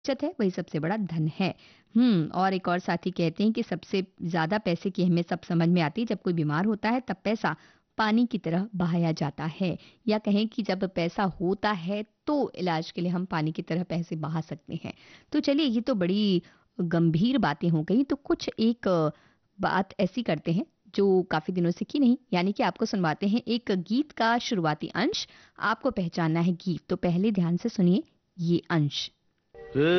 बचत है वही सबसे बड़ा धन है। और एक और साथी कहते हैं कि सबसे ज़्यादा पैसे की अहमियत तब समझ में आती है जब कोई बीमार होता है, तब पैसा पानी की तरह बहाया जाता है। या कहें कि जब पैसा होता है तो इलाज के लिए हम पानी की तरह पैसे बहा सकते हैं। तो चलिए ये तो बड़ी गंभीर बातें हो गई, तो कुछ एक बात ऐसी करते हैं जो काफ़ी दिनों से की नहीं, यानी कि आपको सुनवाते हैं एक गीत का शुरुआती अंश। आपको पहचानना है गीत, तो पहले ध्यान से सुनिए ये अंश।